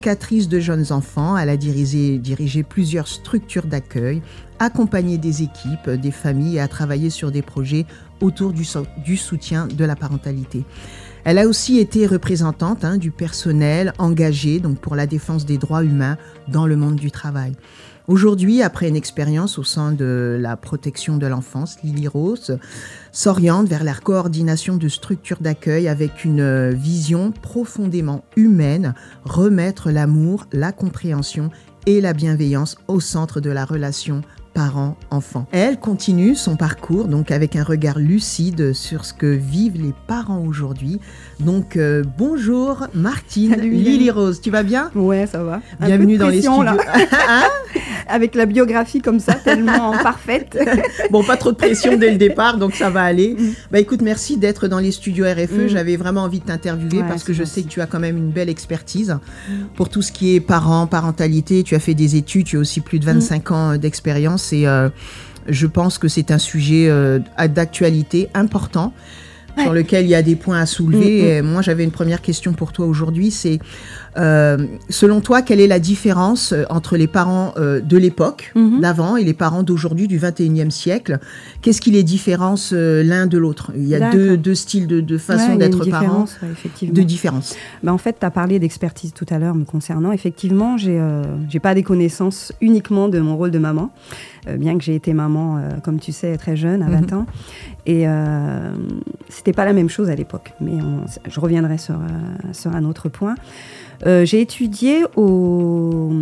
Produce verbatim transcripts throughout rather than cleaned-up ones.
éducatrice de jeunes enfants. Elle a dirigé, dirigé plusieurs structures d'accueil, accompagné des équipes, des familles et a travaillé sur des projets autour du, so- du soutien de la parentalité. Elle a aussi été représentante hein, du personnel engagé donc, pour la défense des droits humains dans le monde du travail. Aujourd'hui, après une expérience au sein de la protection de l'enfance, Lily Rose s'oriente vers la coordination de structures d'accueil avec une vision profondément humaine, remettre l'amour, la compréhension et la bienveillance au centre de la relation parents-enfants. Elle continue son parcours donc avec un regard lucide sur ce que vivent les parents aujourd'hui. Donc euh, bonjour Martine. Salut, Lily Rose, tu vas bien? Ouais, ça va. Un Bienvenue peu de dans les pression, studios. là. Avec la biographie comme ça, tellement parfaite. Bon, pas trop de pression dès le départ, donc ça va aller. Mm. Bah écoute, merci d'être dans les studios R F E. Mm. J'avais vraiment envie de t'interviewer ouais, parce que je merci. sais que tu as quand même une belle expertise mm. pour tout ce qui est parents, parentalité. Tu as fait des études, tu as aussi plus de vingt-cinq mm. ans d'expérience et euh, je pense que c'est un sujet euh, d'actualité important. Ouais. Sur lequel il y a des points à soulever. Mmh, et moi, j'avais une première question pour toi aujourd'hui, c'est euh, selon toi, quelle est la différence entre les parents euh, de l'époque, mmh. d'avant, et les parents d'aujourd'hui, du vingt et unième siècle? Qu'est-ce qui les différence euh, l'un de l'autre? Il y a deux, deux styles de, de façon ouais, d'être parents, ouais, effectivement. de différence. Ben, en fait, tu as parlé d'expertise tout à l'heure me concernant. Effectivement, j'ai euh, j'ai pas des connaissances uniquement de mon rôle de maman, euh, bien que j'ai été maman, euh, comme tu sais, très jeune, à vingt mmh. ans. Et euh, c'était pas la même chose à l'époque, mais on, je reviendrai sur, euh, sur un autre point. Euh, j'ai étudié au...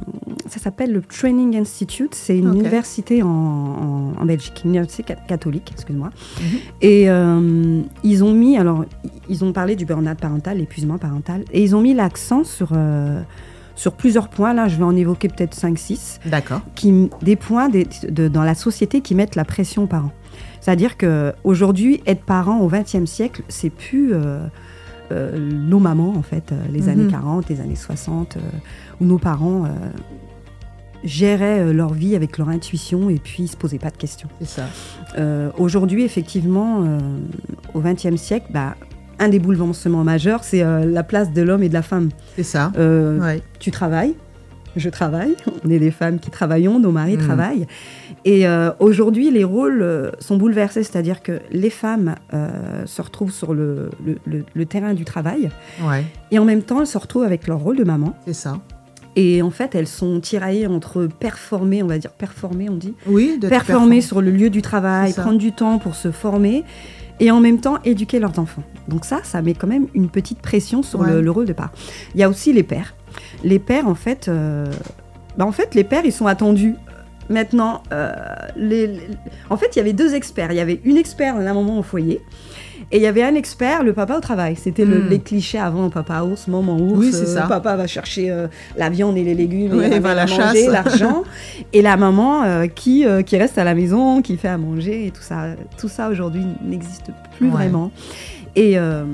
Ça s'appelle le Training Institute, c'est une okay. université en, en, en Belgique, une université catholique, excuse-moi. Mm-hmm. Et euh, ils ont mis, alors, ils ont parlé du burn-out parental, l'épuisement parental, et ils ont mis l'accent sur... Euh, sur plusieurs points, là je vais en évoquer peut-être cinq six. D'accord. Qui, des points des, de, dans la société qui mettent la pression aux parents. C'est-à-dire qu'aujourd'hui, être parent au vingtième siècle, c'est plus euh, euh, nos mamans, en fait, euh, les mm-hmm. années quarante, les années soixante, euh, où nos parents euh, géraient euh, leur vie avec leur intuition et puis ils ne se posaient pas de questions. C'est ça. Euh, aujourd'hui, effectivement, euh, au vingtième siècle, bah, un des bouleversements majeurs, c'est euh, la place de l'homme et de la femme. C'est ça. Euh, ouais. Tu travailles, je travaille, on est des femmes qui travaillons, nos maris mmh. travaillent. Et euh, aujourd'hui, les rôles euh, sont bouleversés, c'est-à-dire que les femmes euh, se retrouvent sur le, le, le, le terrain du travail. Ouais. Et en même temps, elles se retrouvent avec leur rôle de maman. C'est ça. Et en fait, elles sont tiraillées entre performer, on va dire performer, on dit. Oui, de performer sur le lieu du travail, prendre du temps pour se former. Et en même temps, éduquer leurs enfants. Donc ça, ça met quand même une petite pression sur ouais. le, le rôle de parent. Il y a aussi les pères. Les pères, en fait, euh, bah en fait, les pères, ils sont attendus. Maintenant, euh, les, les... en fait, il y avait deux experts. Il y avait une experte, la maman au foyer, et il y avait un expert, le papa au travail. C'était le, mmh. les clichés avant, papa ours, maman ours. Oui, c'est ça. Euh, papa va chercher euh, la viande et les légumes, oui, et va la manger, chasse. l'argent. Et la maman euh, qui, euh, qui reste à la maison, qui fait à manger, et tout ça. Tout ça, aujourd'hui, n'existe plus ouais. vraiment. Et... Euh,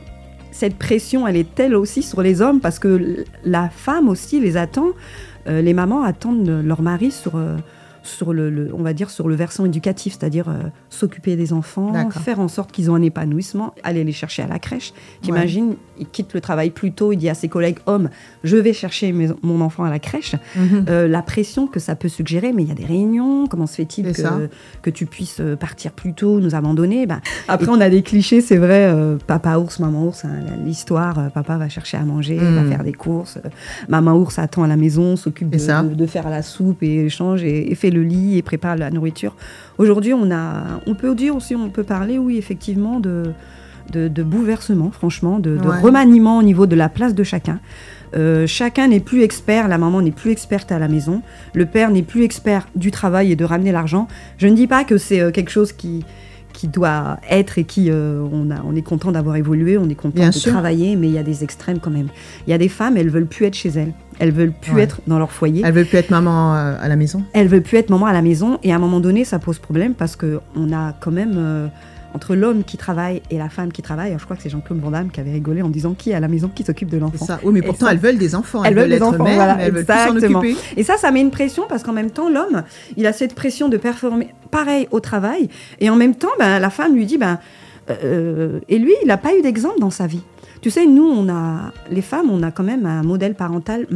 cette pression, elle est telle aussi sur les hommes parce que la femme aussi les attend. Euh, les mamans attendent leur mari sur, euh, sur le, le, on va dire sur le versant éducatif, c'est-à-dire euh, s'occuper des enfants, D'accord. faire en sorte qu'ils ont un épanouissement, aller les chercher à la crèche. T'imagines, ouais. il quitte le travail plus tôt, il dit à ses collègues hommes, je vais chercher mes, mon enfant à la crèche. Mm-hmm. Euh, la pression que ça peut suggérer, mais il y a des réunions, comment se fait-il que, que tu puisses partir plus tôt, nous abandonner ben, Après, et... on a des clichés, c'est vrai, euh, papa ours, maman ours, hein, l'histoire, euh, papa va chercher à manger, mm. va faire des courses, euh, maman ours attend à la maison, s'occupe de, de, de faire la soupe et change et, et fait le lit et prépare la nourriture. Aujourd'hui, on, a, on peut dire aussi, on peut parler, oui, effectivement, de, de, de bouleversement, franchement, de, de ouais. remaniement au niveau de la place de chacun. Euh, chacun n'est plus expert, la maman n'est plus experte à la maison, le père n'est plus expert du travail et de ramener l'argent. Je ne dis pas que c'est euh, quelque chose qui... qui doit être et qui euh, on, a, on est content d'avoir évolué, on est content Bien de sûr. travailler, mais il y a des extrêmes quand même. Il y a des femmes, elles veulent plus être chez elles, elles veulent plus ouais. être dans leur foyer. Elles veulent plus être maman euh, à la maison. Elles veulent plus être maman à la maison, et à un moment donné, ça pose problème parce que on a quand même euh, entre l'homme qui travaille et la femme qui travaille. Alors, je crois que c'est Jean-Claude Van Damme qui avait rigolé en disant qui est à la maison qui s'occupe de l'enfant. C'est ça. Oui, mais pourtant ça, elles veulent des enfants. Elles, elles veulent, veulent des enfants, mères, voilà, mais elles exactement. veulent plus s'en occuper. Et ça, ça met une pression parce qu'en même temps, l'homme, il a cette pression de performer pareil au travail, et en même temps, ben, la femme lui dit, ben, euh, et lui, il n'a pas eu d'exemple dans sa vie. Tu sais, nous, on a, les femmes, on a quand même un modèle parental